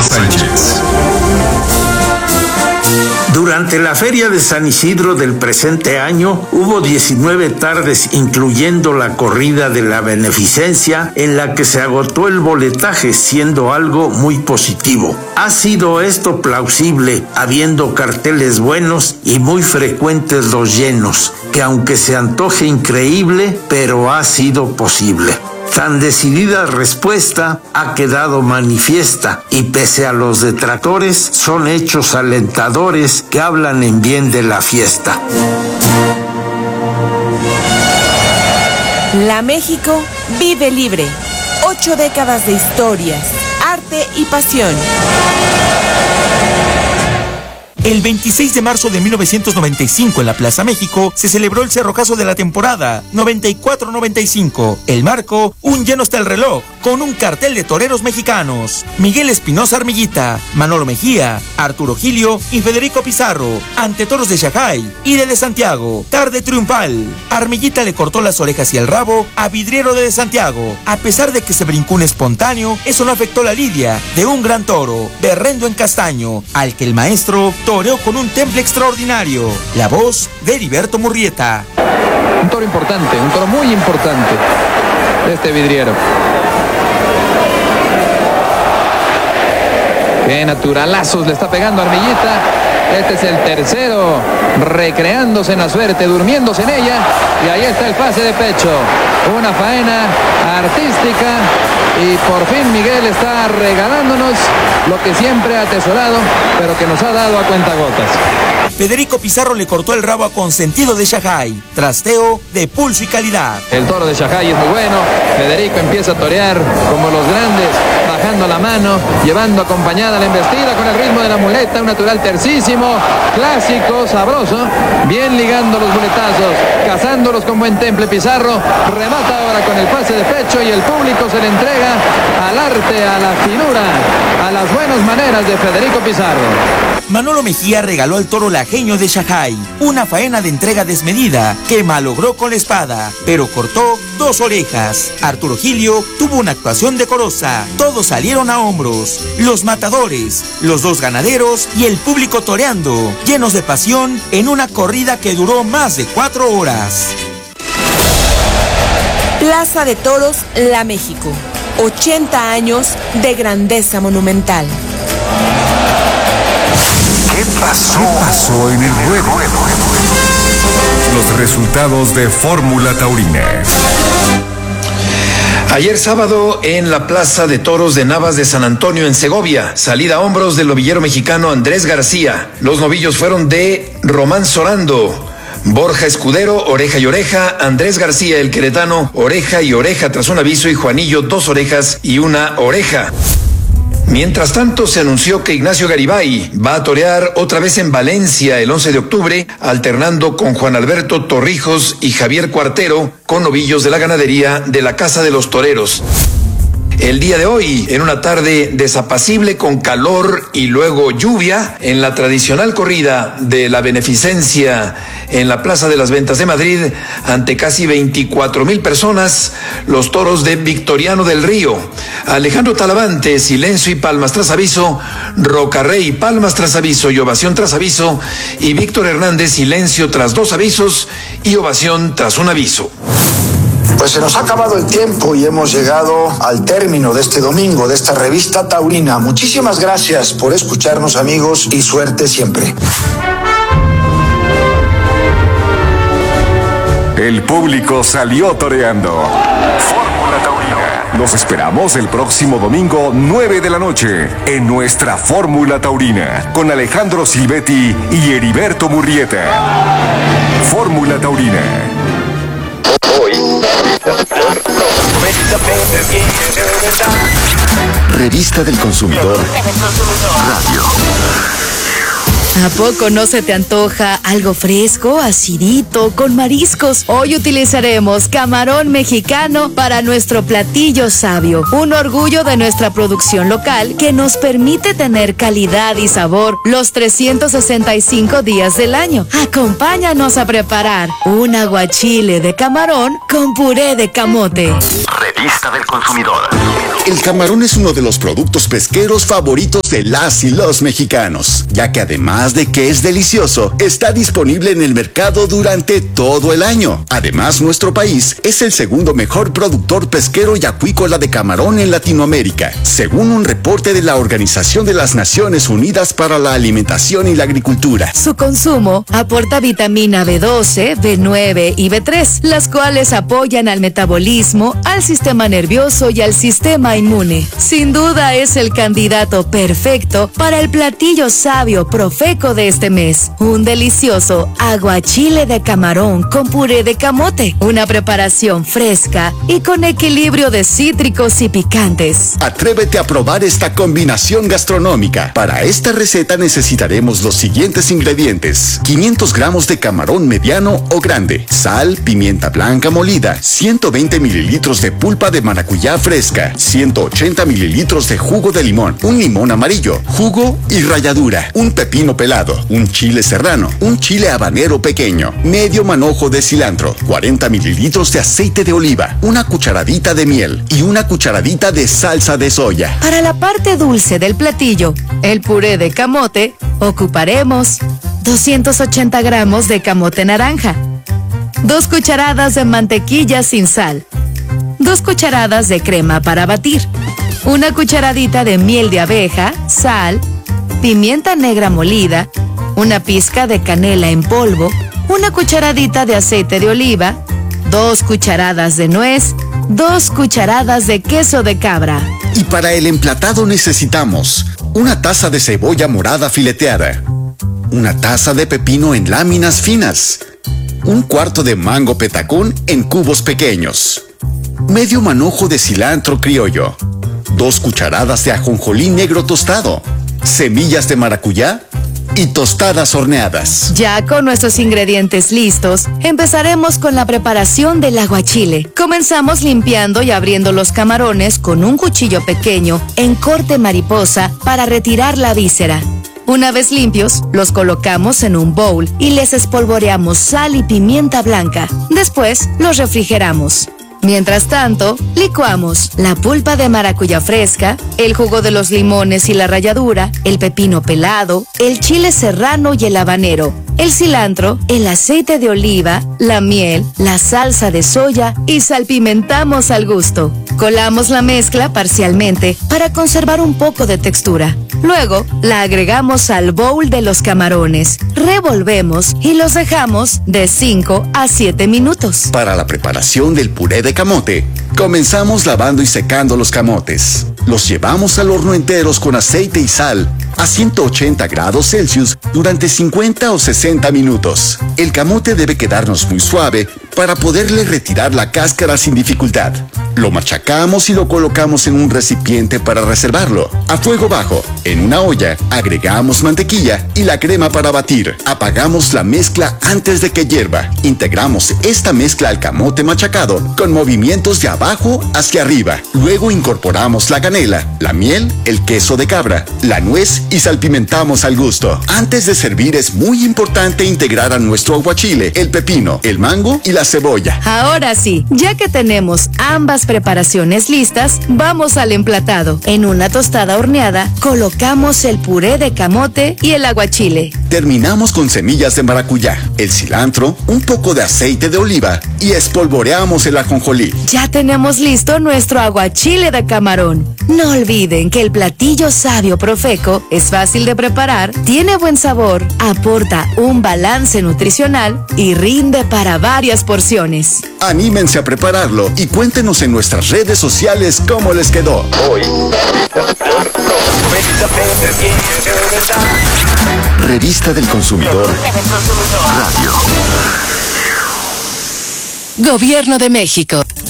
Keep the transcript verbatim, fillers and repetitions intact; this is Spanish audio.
Sánchez. Durante la Feria de San Isidro del presente año hubo diecinueve tardes, incluyendo la corrida de la beneficencia, en la que se agotó el boletaje, siendo algo muy positivo. Ha sido esto plausible, habiendo carteles buenos y muy frecuentes los llenos, que aunque se antoje increíble, pero ha sido posible. Tan decidida respuesta ha quedado manifiesta y pese a los detractores son hechos alentadores que hablan en bien de la fiesta. La México vive libre. Ocho décadas de historias, arte y pasión. El veintiséis de marzo de mil novecientos noventa y cinco en la Plaza México se celebró el cerrojazo de la temporada noventa y cuatro noventa y cinco. El marco, un lleno hasta el reloj, con un cartel de toreros mexicanos. Miguel Espinosa Armillita, Manolo Mejía, Arturo Gilio y Federico Pizarro, ante toros de Shanghái y de De Santiago. Tarde triunfal. Armillita le cortó las orejas y el rabo a Vidriero de De Santiago. A pesar de que se brincó un espontáneo, eso no afectó la lidia de un gran toro, Berrendo en Castaño, al que el maestro toreó con un temple extraordinario. La voz de Heriberto Murrieta. Un toro importante, un toro muy importante, este Vidriero. Qué naturalazos le está pegando Armillita. Este es el tercero, recreándose en la suerte, durmiéndose en ella. Y ahí está el pase de pecho. Una faena artística. Y por fin Miguel está regalándonos lo que siempre ha atesorado, pero que nos ha dado a cuentagotas. Federico Pizarro le cortó el rabo a Consentido de Shanghái. Trasteo de pulso y calidad. El toro de Shanghái es muy bueno. Federico empieza a torear como los grandes, bajando la mano, llevando acompañada la embestida con el ritmo de la muleta. Un natural tercísimo, clásico, sabroso. Bien ligando los muletazos, cazándolos con buen temple. Pizarro remata ahora con el pase de pecho y el público se le entrega al arte, a la finura, a las buenas maneras de Federico Pizarro. Manolo Mejía regaló al toro lajeño de Shanghái, una faena de entrega desmedida que malogró con la espada, pero cortó dos orejas. Arturo Gilio tuvo una actuación decorosa. Todos salieron a hombros. Los matadores, los dos ganaderos y el público toreando, llenos de pasión en una corrida que duró más de cuatro horas. Plaza de Toros, La México. ochenta años de grandeza monumental. ¿Qué pasó? ¿Qué pasó en el ruedo? Los resultados de Fórmula Taurina. Ayer sábado en la Plaza de Toros de Navas de San Antonio en Segovia, salida a hombros del novillero mexicano Andrés García. Los novillos fueron de Román Sorando, Borja Escudero, oreja y oreja, Andrés García el queretano, oreja y oreja tras un aviso, y Juanillo, dos orejas y una oreja. Mientras tanto, se anunció que Ignacio Garibay va a torear otra vez en Valencia el once de octubre, alternando con Juan Alberto Torrijos y Javier Cuartero, con novillos de la ganadería de la Casa de los Toreros. El día de hoy, en una tarde desapacible con calor y luego lluvia, en la tradicional corrida de la beneficencia en la Plaza de las Ventas de Madrid, ante casi veinticuatro mil personas, los toros de Victoriano del Río, Alejandro Talavante, silencio y palmas tras aviso, Rocarrey, palmas tras aviso y ovación tras aviso, y Víctor Hernández, silencio tras dos avisos y ovación tras un aviso. Pues se nos ha acabado el tiempo y hemos llegado al término de este domingo, de esta revista taurina. Muchísimas gracias por escucharnos, amigos, y suerte siempre. El público salió toreando. Fórmula Taurina. Los esperamos el próximo domingo, nueve de la noche, en nuestra Fórmula Taurina, con Alejandro Silvetti y Heriberto Murrieta. Fórmula Taurina. Revista del Consumidor Radio. ¿A poco no se te antoja algo fresco, acidito, con mariscos? Hoy utilizaremos camarón mexicano para nuestro platillo sabio, un orgullo de nuestra producción local que nos permite tener calidad y sabor los trescientos sesenta y cinco días del año. Acompáñanos a preparar un aguachile de camarón con puré de camote. Revista del Consumidor. El camarón es uno de los productos pesqueros favoritos de las y los mexicanos, ya que además de que es delicioso, está disponible en el mercado durante todo el año. Además, nuestro país es el segundo mejor productor pesquero y acuícola de camarón en Latinoamérica, según un reporte de la Organización de las Naciones Unidas para la Alimentación y la Agricultura. Su consumo aporta vitamina B doce, B nueve y B tres, las cuales apoyan al metabolismo, al sistema nervioso y al sistema inmune. Sin duda es el candidato perfecto para el platillo sabio Profeco de este mes, un delicioso aguachile de camarón con puré de camote, una preparación fresca y con equilibrio de cítricos y picantes. Atrévete a probar esta combinación gastronómica. Para esta receta necesitaremos los siguientes ingredientes: quinientos gramos de camarón mediano o grande, sal, pimienta blanca molida, ciento veinte mililitros de pulpa de maracuyá fresca, ciento ochenta mililitros de jugo de limón, un limón amarillo, jugo y ralladura, un pepino pelado, un chile serrano, un chile habanero pequeño, medio manojo de cilantro, cuarenta mililitros de aceite de oliva, una cucharadita de miel y una cucharadita de salsa de soya. Para la parte dulce del platillo, el puré de camote, ocuparemos doscientos ochenta gramos de camote naranja, dos cucharadas de mantequilla sin sal, dos cucharadas de crema para batir, una cucharadita de miel de abeja, sal, pimienta negra molida, una pizca de canela en polvo, una cucharadita de aceite de oliva, dos cucharadas de nuez, dos cucharadas de queso de cabra. Y para el emplatado necesitamos una taza de cebolla morada fileteada, una taza de pepino en láminas finas, un cuarto de mango petacón en cubos pequeños, medio manojo de cilantro criollo, dos cucharadas de ajonjolí negro tostado, semillas de maracuyá y tostadas horneadas. Ya con nuestros ingredientes listos, empezaremos con la preparación del aguachile. Comenzamos limpiando y abriendo los camarones con un cuchillo pequeño en corte mariposa para retirar la víscera. Una vez limpios, los colocamos en un bowl y les espolvoreamos sal y pimienta blanca. Después, los refrigeramos. Mientras tanto, licuamos la pulpa de maracuyá fresca, el jugo de los limones y la ralladura, el pepino pelado, el chile serrano y el habanero, el cilantro, el aceite de oliva, la miel, la salsa de soya y salpimentamos al gusto. Colamos la mezcla parcialmente para conservar un poco de textura. Luego, la agregamos al bowl de los camarones, revolvemos y los dejamos de cinco a siete minutos. Para la preparación del puré de camote, comenzamos lavando y secando los camotes. Los llevamos al horno enteros con aceite y sal a ciento ochenta grados Celsius durante cincuenta o sesenta minutos. El camote debe quedarnos muy suave para poderle retirar la cáscara sin dificultad. Lo machacamos y lo colocamos en un recipiente para reservarlo. A fuego bajo, en una olla, agregamos mantequilla y la crema para batir. Apagamos la mezcla antes de que hierva. Integramos esta mezcla al camote machacado con movimientos de abajo hacia arriba. Luego incorporamos la canela, la miel, el queso de cabra, la nuez y salpimentamos al gusto. Antes de servir es muy importante integrar a nuestro aguachile el pepino, el mango y la cebolla. Ahora sí, ya que tenemos ambas preparaciones listas, vamos al emplatado. En una tostada horneada, colocamos el puré de camote y el aguachile. Terminamos con semillas de maracuyá, el cilantro, un poco de aceite de oliva y espolvoreamos el ajonjolí. Ya tenemos listo nuestro aguachile de camarón. No olviden que el platillo sabio Profeco es fácil de preparar, tiene buen sabor, aporta un balance nutricional y rinde para varias porciones. Anímense a prepararlo y cuéntenos en nuestras redes sociales cómo les quedó. Hoy. Revista del Consumidor. Radio. Gobierno de México.